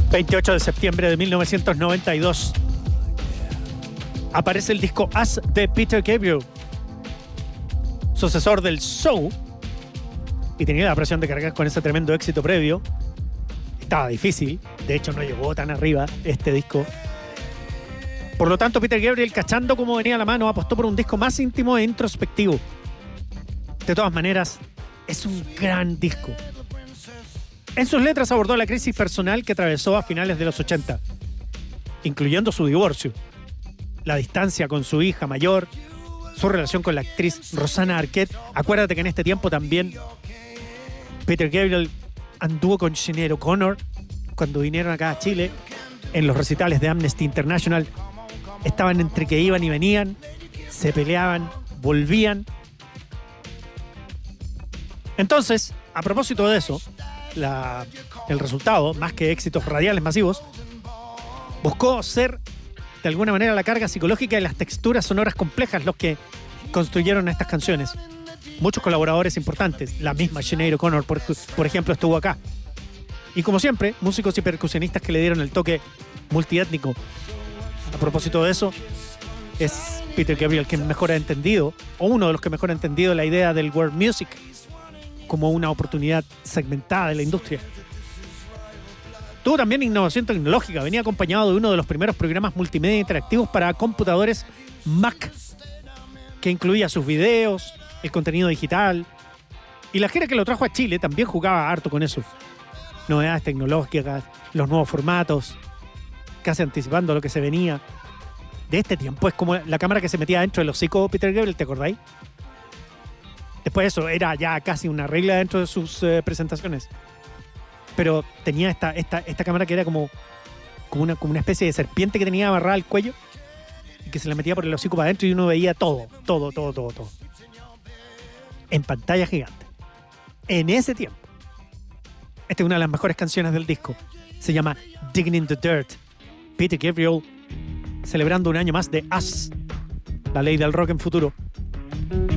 28 de septiembre de 1992 aparece el disco Us de Peter Gabriel, sucesor del Show, y tenía la presión de cargar con ese tremendo éxito previo. Estaba difícil, de hecho no llegó tan arriba este disco. Por lo tanto, Peter Gabriel, cachando cómo venía la mano, apostó por un disco más íntimo e introspectivo. De todas maneras, es un gran disco. En sus letras abordó la crisis personal que atravesó a finales de los 80, incluyendo su divorcio, la distancia con su hija mayor, su relación con la actriz Rosanna Arquette. Acuérdate que en este tiempo también Peter Gabriel anduvo con Sinéad O'Connor cuando vinieron acá a Chile en los recitales de Amnesty International. Estaban entre que iban y venían, se peleaban, volvían. Entonces, a propósito de eso, el resultado, más que éxitos radiales masivos, buscó ser de alguna manera la carga psicológica y las texturas sonoras complejas los que construyeron estas canciones. Muchos colaboradores importantes, la misma Sinéad O'Connor, por ejemplo, estuvo acá. Y como siempre, músicos y percusionistas que le dieron el toque multiétnico. A propósito de eso, es Peter Gabriel quien mejor ha entendido, o uno de los que mejor ha entendido, la idea del world music como una oportunidad segmentada de la industria. Tuvo también innovación tecnológica. Venía acompañado de uno de los primeros programas multimedia interactivos para computadores Mac, que incluía sus videos, el contenido digital. Y la gira que lo trajo a Chile también jugaba harto con eso. Novedades tecnológicas, los nuevos formatos, casi anticipando lo que se venía. De este tiempo es como la cámara que se metía dentro del hocico de Peter Gabriel, ¿te acordáis? Después de eso era ya casi una regla dentro de sus presentaciones. Pero tenía esta cámara que era como una especie de serpiente que tenía amarrada al cuello y que se la metía por el hocico para adentro y uno veía todo. En pantalla gigante. En ese tiempo. Esta es una de las mejores canciones del disco. Se llama Digging in the Dirt. Peter Gabriel celebrando un año más de Us, la ley del rock en futuro.